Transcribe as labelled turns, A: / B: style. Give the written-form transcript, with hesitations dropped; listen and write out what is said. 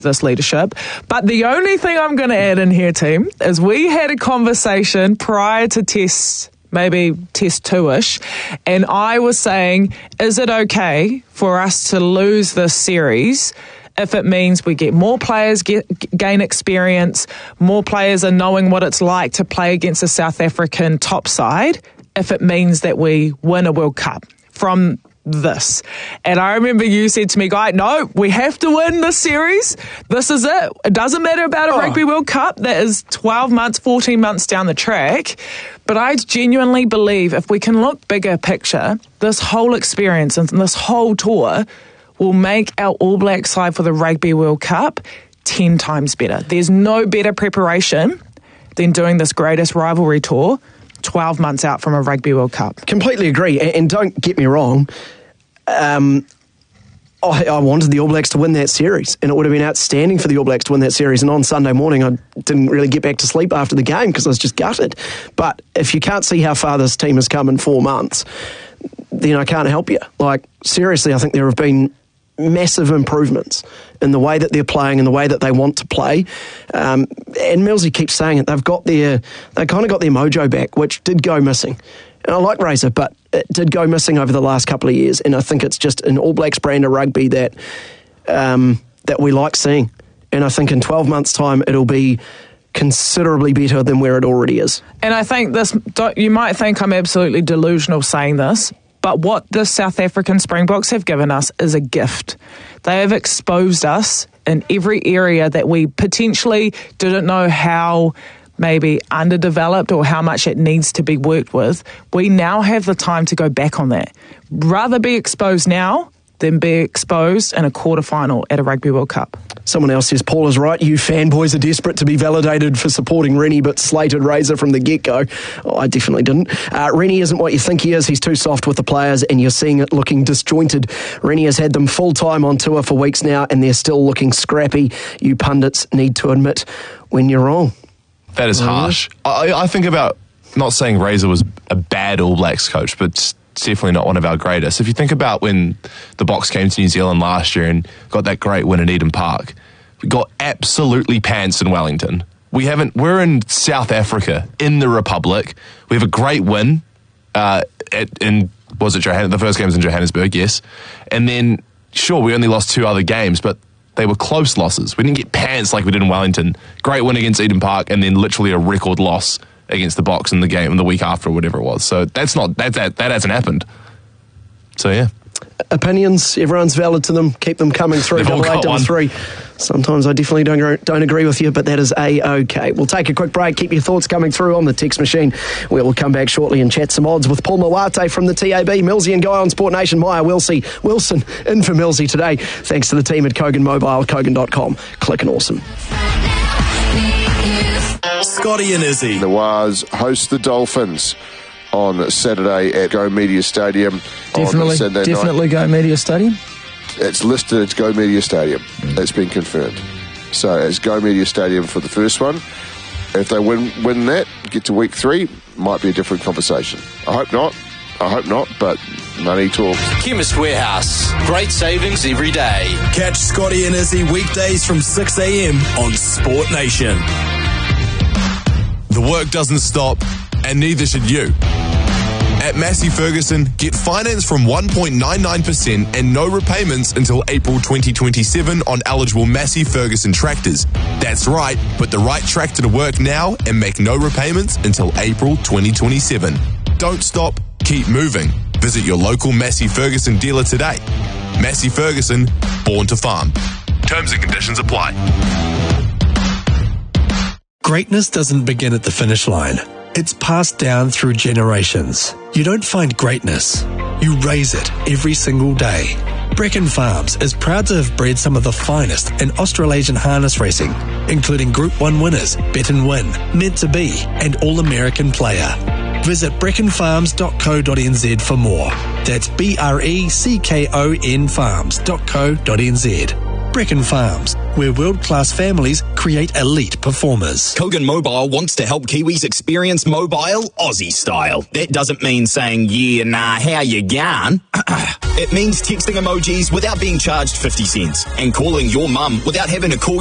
A: this leadership. But the only thing I'm going to add in here, team, is we had a conversation prior to maybe test 2-ish, and I was saying, is it okay for us to lose this series if it means we get more players, gain experience, more players are knowing what it's like to play against a South African top side, if it means that we win a World Cup from this? And I remember you said to me, Guy, no, we have to win this series. This is it. It doesn't matter about a Rugby World Cup. That is 12 months, 14 months down the track. But I genuinely believe if we can look bigger picture, this whole experience and this whole tour will make our All Black side for the Rugby World Cup 10 times better. There's no better preparation than doing this greatest rivalry tour 12 months out from a Rugby World Cup.
B: Completely agree. And don't get me wrong, I wanted the All Blacks to win that series, and it would have been outstanding for the All Blacks to win that series. And on Sunday morning, I didn't really get back to sleep after the game because I was just gutted. But if you can't see how far this team has come in 4 months, then I can't help you. Like, seriously, I think there have been massive improvements in the way that they're playing and the way that they want to play. And Millsy keeps saying it. They kind of got their mojo back, which did go missing. And I like Razor, but it did go missing over the last couple of years. And I think it's just an All Blacks brand of rugby that we like seeing. And I think in 12 months' time, it'll be considerably better than where it already is.
A: And I think you might think I'm absolutely delusional saying this, but what the South African Springboks have given us is a gift. They have exposed us in every area that we potentially didn't know how maybe underdeveloped or how much it needs to be worked with. We now have the time to go back on that. Rather be exposed now than be exposed in a quarterfinal at a Rugby World Cup.
B: Someone else says, Paul is right, you fanboys are desperate to be validated for supporting Rennie but slated Razor from the get-go. Oh, I definitely didn't. Rennie isn't what you think he is. He's too soft with the players and you're seeing it looking disjointed. Rennie has had them full-time on tour for weeks now and they're still looking scrappy. You pundits need to admit when you're wrong.
C: That is harsh. I think about, not saying Razor was a bad All Blacks coach, but definitely not one of our greatest. If you think about when the Boks came to New Zealand last year and got that great win at Eden Park, we got absolutely pants in Wellington. We're in South Africa, in the Republic. We have a great win the first game was in Johannesburg, yes. And then, sure, we only lost 2 other games, but they were close losses. We didn't get pants like we did in Wellington. Great win against Eden Park, and then literally a record loss against the Boks in the game the week after or whatever it was. So that hasn't happened. So yeah.
B: Opinions, everyone's valid to them. Keep them coming through. 8833. Sometimes I definitely don't agree with you, but that is A-OK. We'll take a quick break. Keep your thoughts coming through on the text machine. We'll come back shortly and chat some odds with Paul Mawate from the TAB. Millsy and Guy on Sport Nation. Maya Wilson in for Millsy today. Thanks to the team at Kogan Mobile, Kogan.com. Click and awesome.
D: Scotty and Izzy.
E: The Waz host the Dolphins on Saturday at Go Media Stadium.
A: Definitely Go Media Stadium.
E: It's listed as Go Media Stadium. It's been confirmed. So it's Go Media Stadium for the first one. If they win that, get to week 3, might be a different conversation. I hope not, but money talks.
D: Chemist Warehouse. Great savings every day. Catch Scotty and Izzy weekdays from 6 a.m. on Sport Nation.
F: The work doesn't stop, and neither should you. At Massey Ferguson, get finance from 1.99% and no repayments until April 2027 on eligible Massey Ferguson tractors. That's right, put the right tractor to work now and make no repayments until April 2027. Don't stop, keep moving. Visit your local Massey Ferguson dealer today. Massey Ferguson, born to farm. Terms and conditions apply.
G: Greatness doesn't begin at the finish line. It's passed down through generations. You don't find greatness. You raise it every single day. Brecon Farms is proud to have bred some of the finest in Australasian harness racing, including Group 1 winners Bet and Win, Meant to Be, and All-American Player. Visit brecconfarms.co.nz for more. That's BRECKON farms.co.nz. Brecken Farms, where world-class families create elite performers.
H: Kogan Mobile wants to help Kiwis experience mobile Aussie style. That doesn't mean saying, yeah, nah, how you going? It means texting emojis without being charged 50 cents and calling your mum without having to call